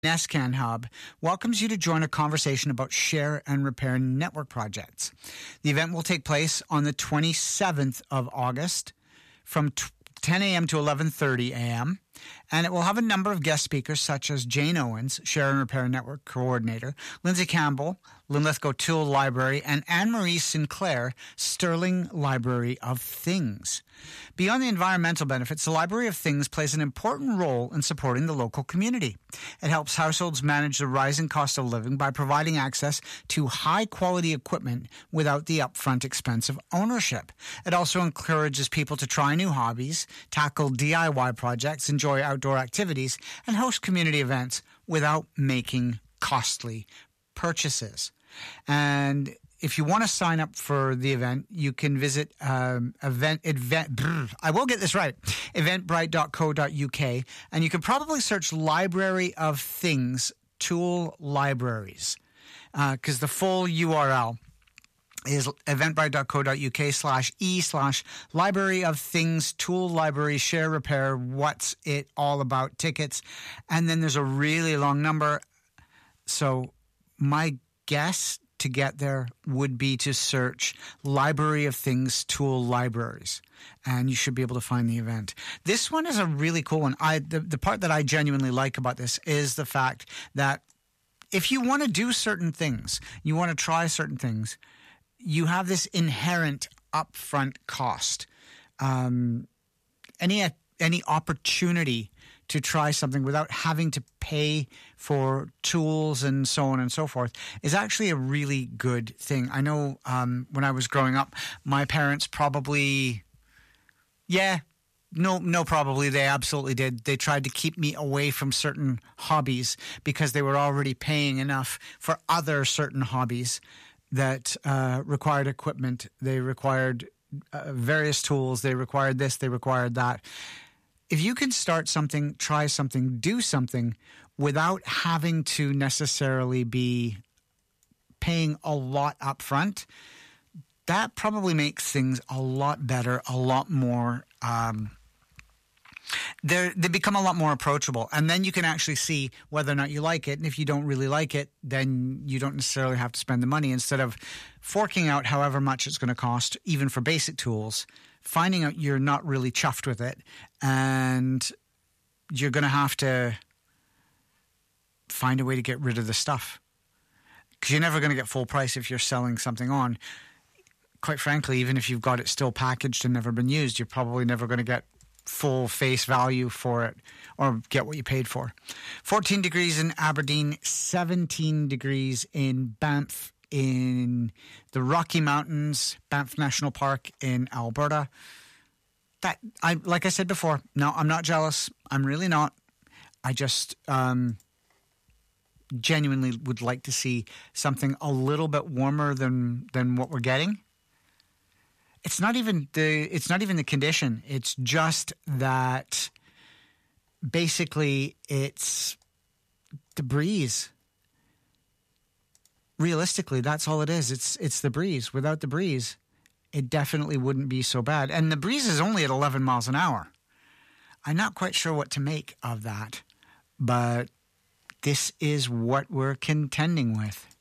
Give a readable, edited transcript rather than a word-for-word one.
Nescan Hub welcomes you to join a conversation about share and repair network projects. The event will take place on the 27th of August from 10 a.m. to 11:30 a.m., and it will have a number of guest speakers such as Jane Owens, Share and Repair Network Coordinator, Lindsay Campbell, Linlithgow Tool Library, and Anne-Marie Sinclair, Sterling Library of Things. Beyond the environmental benefits, the Library of Things plays an important role in supporting the local community. It helps households manage the rising cost of living by providing access to high-quality equipment without the upfront expense of ownership. It also encourages people to try new hobbies, tackle DIY projects, enjoy outdoor activities, and host community events without making costly purchases. And if you want to sign up for the event, you can visit eventbrite.co.uk, and you can probably search Library of Things Tool Libraries, because the full URL is eventbrite.co.uk/e/Library of Things Tool Library Share Repair What's It All About tickets. And then there's a really long number. So my guess to get there would be to search Library of Things Tool Libraries, and you should be able to find the event. This one is a really cool one. The part that I genuinely like about this is the fact that if you want to do certain things, you want to try certain things, you have this inherent upfront cost. Any opportunity to try something without having to pay for tools and so on and so forth is actually a really good thing. I know when I was growing up, my parents probably, they absolutely did. They tried to keep me away from certain hobbies because they were already paying enough for other certain hobbies that required equipment. They required various tools. They required this. They required that. If you can start something, try something, do something without having to necessarily be paying a lot up front, that probably makes things a lot better, a lot more they become a lot more approachable, and then you can actually see whether or not you like it. And if you don't really like it, then you don't necessarily have to spend the money. Instead of forking out however much it's going to cost, even for basic tools, finding out you're not really chuffed with it, and you're going to have to find a way to get rid of the stuff, because you're never going to get full price if you're selling something on. Quite frankly, even if you've got it still packaged and never been used, you're probably never going to get full face value for it or get what you paid for. 14 degrees in Aberdeen, 17 degrees in Banff in the Rocky Mountains, Banff National Park in Alberta. Like I said before, no, I'm not jealous. I'm really not. I just genuinely would like to see something a little bit warmer than what we're getting. It's not even the condition. It's just that basically it's the breeze. Realistically, that's all it is. It's the breeze. Without the breeze, it definitely wouldn't be so bad. And the breeze is only at 11 miles an hour. I'm not quite sure what to make of that, but this is what we're contending with.